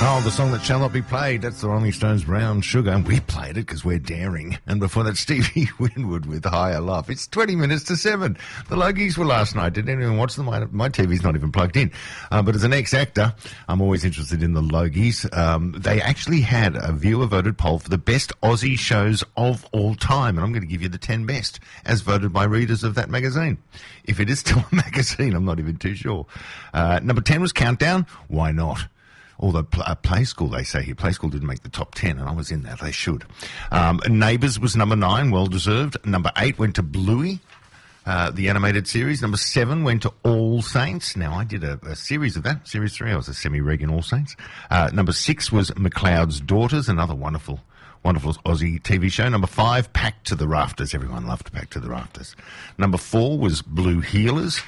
Oh, the song that shall not be played. That's the Rolling Stones' Brown Sugar. And we played it because we're daring. And before that, Stevie Winwood with Higher Love. It's 20 minutes to 7. The Logies were last night. Did anyone watch them? My TV's not even plugged in. But as an ex-actor, I'm always interested in the Logies. They actually had a viewer-voted poll for the best Aussie shows of all time. And I'm going to give you the 10 best, as voted by readers of that magazine. If it is still a magazine, I'm not even too sure. Number 10 was Countdown. Why not? Although Play School, they say here. Play School didn't make the top 10, and I was in that. They should. Neighbours was number 9, well-deserved. Number 8 went to Bluey, the animated series. Number 7 went to All Saints. Now, I did a series of that. Series 3, I was a semi-reg in All Saints. Number 6 was McLeod's Daughters, another wonderful Aussie TV show. Number 5, Packed to the Rafters. Everyone loved Packed to the Rafters. Number 4 was Blue Heelers.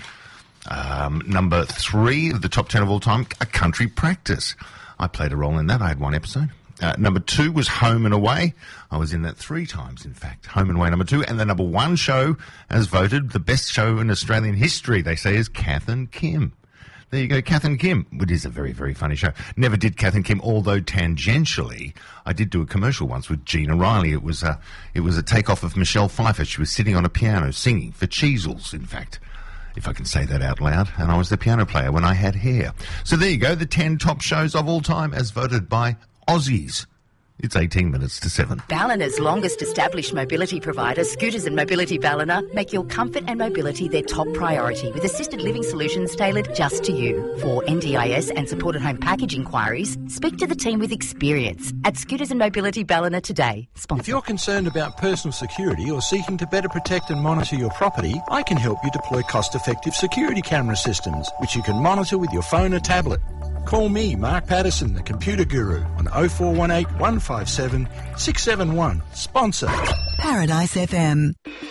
Number 3 of the top 10 of all time, A Country Practice. I played a role in that. I had one episode. Number 2 was Home and Away. I was in that 3 times, in fact. Home and Away, number 2. And the number 1 show, as voted, the best show in Australian history, they say, is Kath and Kim. There you go, Kath and Kim. It is a very, very funny show. Never did Kath and Kim, although tangentially, I did do a commercial once with Gina Riley. It was a takeoff of Michelle Pfeiffer. She was sitting on a piano singing for Cheezels, in fact, if I can say that out loud, and I was the piano player when I had hair. So there you go, the 10 top shows of all time as voted by Aussies. It's 18 minutes to 7. Ballina's longest established mobility provider, Scooters and Mobility Ballina, make your comfort and mobility their top priority with assisted living solutions tailored just to you. For NDIS and supported home package inquiries, speak to the team with experience at Scooters and Mobility Ballina today. Sponsor. If you're concerned about personal security or seeking to better protect and monitor your property, I can help you deploy cost-effective security camera systems, which you can monitor with your phone or tablet. Call me, Mark Patterson, the computer guru, on 0418 157 671. Sponsor. Paradise FM.